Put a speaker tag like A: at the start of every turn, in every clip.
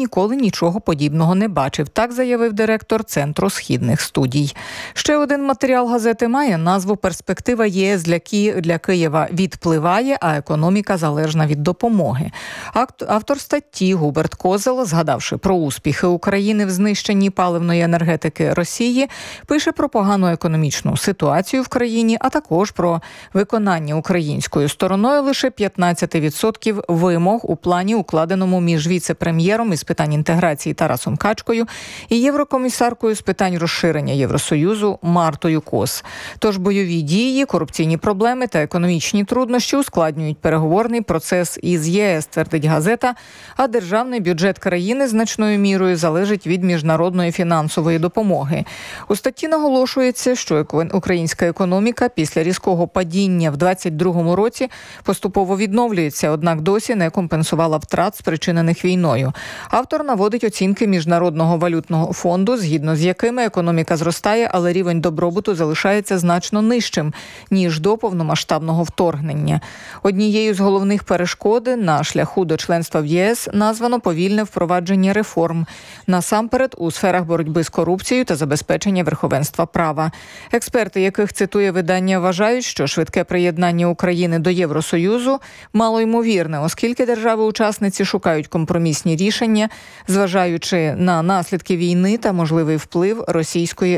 A: ніколи нічого подібного не бачив. Так заявив директор Центру східних студій. Ще один матеріал газети має назву «Перспектива ЄС для Києва відпливає, а економіка залежна від допомоги». Автор статті Губерт Козел, згадавши про успіхи України в знищенні паливної енергетики Росії, пише про погану економічну ситуацію в країні, а також про виконання українською стороною лише 15% вимог у плані, укладеному між віце-прем'єром із питань інтеграції Тарасом Качкою і єврокомісаркою з питань розширення Євросоюзу Мартою Кос. Тож бойові дії, корупційні проблеми та економічні труднощі ускладнюють переговорний процес із ЄС, твердить газета, а державний бюджет країни значною мірою залежить від міжнародної фінансової допомоги. У статті наголошується, що українська економіка після різкого падіння в 2022 році поступово відновлюється, однак досі не компенсувала втрат, спричинених війною. Автор наводить оцінки Міжнародного валютного фонду, згідно з якими економіка зростає, але рівень добробуту залишається значно нижчим, ніж до повномасштабного вторгнення. Однією з головних перешкод на шляху до членства в ЄС названо повільне впровадження реформ, насамперед у сферах боротьби з корупцією та забезпечення верховенства права. Експерти, яких цитує видання, вважають, що швидке приєднання України до Євросоюзу малоймовірне, оскільки держави-учасниці шукають компромісні рішення, зважаючи на наслідки війни та можливий вплив української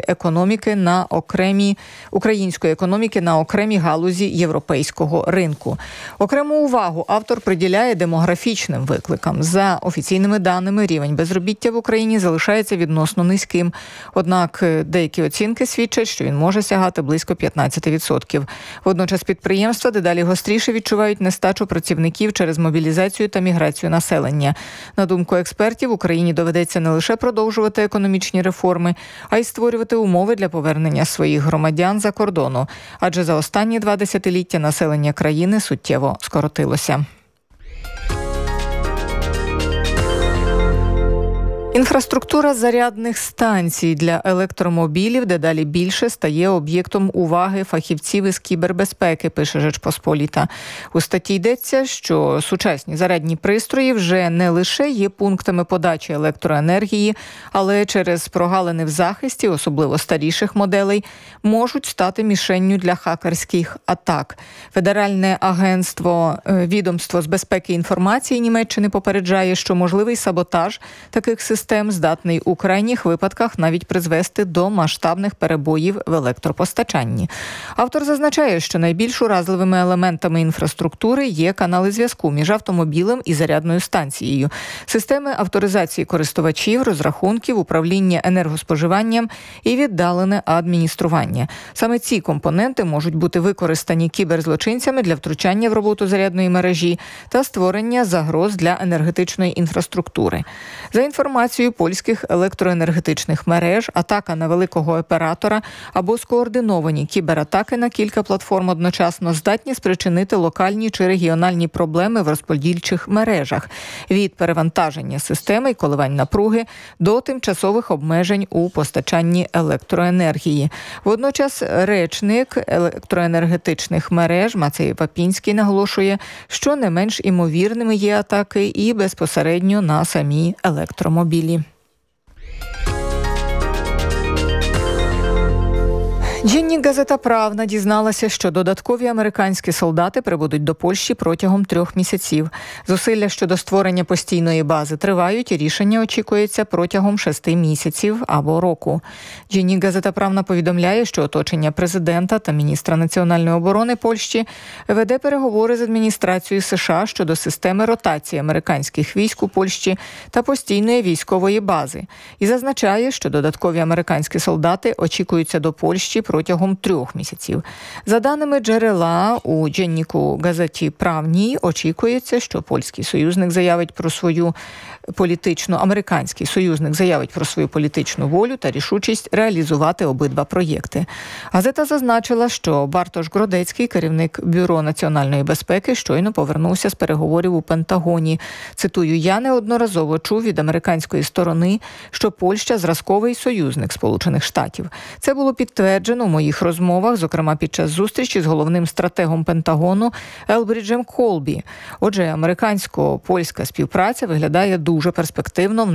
A: економіки на окремі галузі європейського ринку. Окрему увагу автор приділяє демографічним викликам. За офіційними даними, рівень безробіття в Україні залишається відносно низьким. Однак деякі оцінки свідчать, що він може сягати близько 15%. Водночас підприємства дедалі гостріше відчувають нестачу працівників через мобілізацію та міграцію населення. На думку експертів, Україні доведеться не лише продовжувати економічні реформи, а й створювати умови для повернення своїх громадян за кордону. Адже за останні 2 десятиліття населення країни суттєво скоротилося. Інфраструктура зарядних станцій для електромобілів дедалі більше стає об'єктом уваги фахівців із кібербезпеки, пише Жечпосполіта. У статті йдеться, що сучасні зарядні пристрої вже не лише є пунктами подачі електроенергії, але через прогалини в захисті, особливо старіших моделей, можуть стати мішенню для хакерських атак. Федеральне відомство з безпеки інформації Німеччини попереджає, що можливий саботаж таких систем здатний у крайніх випадках навіть призвести до масштабних перебоїв в електропостачанні. Автор зазначає, що найбільш уразливими елементами інфраструктури є канали зв'язку між автомобілем і зарядною станцією, системи авторизації користувачів, розрахунків, управління енергоспоживанням і віддалене адміністрування. Саме ці компоненти можуть бути використані кіберзлочинцями для втручання в роботу зарядної мережі та створення загроз для енергетичної інфраструктури. За інформацією польських електроенергетичних мереж, атака на великого оператора або скоординовані кібератаки на кілька платформ одночасно здатні спричинити локальні чи регіональні проблеми в розподільчих мережах від перевантаження системи і коливань напруги до тимчасових обмежень у постачанні електроенергії. Водночас речник електроенергетичних мереж Мацей Папінський наголошує, що не менш імовірними є атаки і безпосередньо на самі електромобілі. Dziennik Gazeta Prawna дізналася, що додаткові американські солдати прибудуть до Польщі протягом 3 місяців. Зусилля щодо створення постійної бази тривають, і рішення очікується протягом 6 місяців або року. Dziennik Gazeta Prawna повідомляє, що оточення президента та міністра національної оборони Польщі веде переговори з адміністрацією США щодо системи ротації американських військ у Польщі та постійної військової бази. І зазначає, що додаткові американські солдати очікуються до Польщі протягом 3 місяців. За даними джерела у Dzienniku Газеті Правній, очікується, що польський союзник заявить про свою американський союзник заявить про свою політичну волю та рішучість реалізувати обидва проєкти. Газета зазначила, що Бартош Гродецький, керівник Бюро національної безпеки, щойно повернувся з переговорів у Пентагоні. Цитую, «Я неодноразово чув від американської сторони, що Польща – зразковий союзник Сполучених Штатів. Це було підтверджено в моїх розмовах, зокрема під час зустрічі з головним стратегом Пентагону Елбріджем Колбі. Отже, американсько-польська співпраця виглядає дуже перспективно в